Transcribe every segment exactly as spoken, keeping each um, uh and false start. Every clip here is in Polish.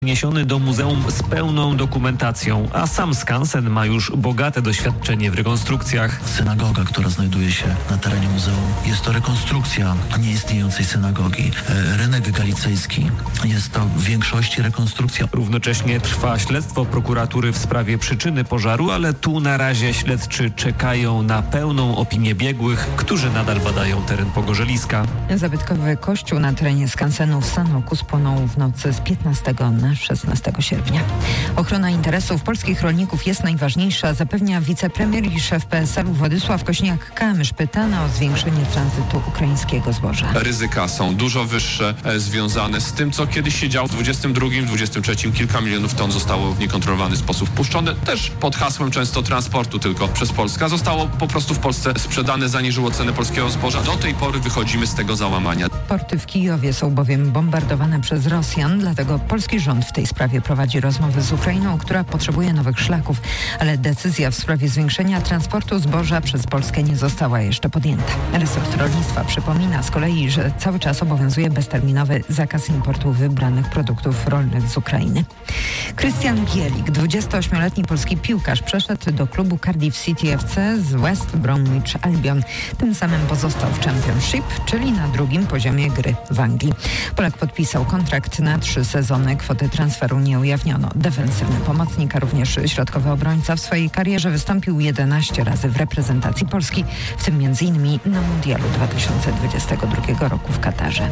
Przeniesiony do muzeum z pełną dokumentacją, a sam skansen ma już bogate doświadczenie w rekonstrukcjach. Synagoga, która znajduje się na terenie muzeum, jest to rekonstrukcja nieistniejącej synagogi. Rynek galicejski jest to w większości rekonstrukcja. Równocześnie trwa śledztwo prokuratury w sprawie przyczyny pożaru, ale tu na razie śledczy czekają na pełną opinię biegłych, którzy nadal badają teren pogorzeliska. Zabytkowy kościół na terenie skansenu w Sanoku spłonął w nocy z piętnastego na szesnastego sierpnia. Ochrona interesów polskich rolników jest najważniejsza, zapewnia wicepremier i szef P S L-u Władysław Kośniak-Kamysz, pytany o zwiększenie tranzytu ukraińskiego zboża. Ryzyka są dużo wyższe, e, związane z tym, co kiedyś się działo w dwudziestym drugim, dwudziestym trzecim. Kilka milionów ton zostało w niekontrolowany sposób wpuszczone, też pod hasłem często transportu tylko przez Polskę. Zostało po prostu w Polsce sprzedane, zaniżyło cenę polskiego zboża. Do tej pory wychodzimy z tego załamania. Porty w Kijowie są bowiem bombardowane przez Rosjan, dlatego polski rząd w tej sprawie prowadzi rozmowy z Ukrainą, która potrzebuje nowych szlaków, ale decyzja w sprawie zwiększenia transportu zboża przez Polskę nie została jeszcze podjęta. Resort rolnictwa przypomina z kolei, że cały czas obowiązuje bezterminowy zakaz importu wybranych produktów rolnych z Ukrainy. Krystian Bielik, dwudziestoośmioletni polski piłkarz, przeszedł do klubu Cardiff City F C z West Bromwich Albion. Tym samym pozostał w Championship, czyli na drugim poziomie gry w Anglii. Polak podpisał kontrakt na trzy sezony. Kwoty transferu nie ujawniono. Defensywny pomocnik, a również środkowy obrońca w swojej karierze wystąpił jedenaście razy w reprezentacji Polski, w tym między innymi na Mundialu dwa tysiące dwudziestego drugiego roku w Katarze.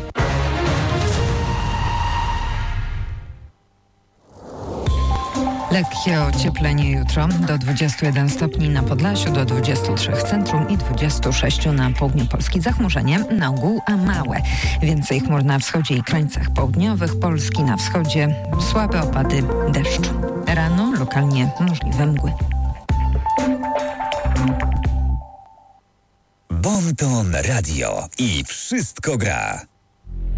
Lekkie ocieplenie jutro do dwudziestu jeden stopni na Podlasiu, do dwudziestu trzech w centrum i dwudziestu sześciu na południu Polski. Zachmurzenie na ogół, a małe. Więcej chmur na wschodzie i krańcach południowych Polski, na wschodzie słabe opady deszczu. Rano lokalnie możliwe mgły. Bon Ton Radio i wszystko gra.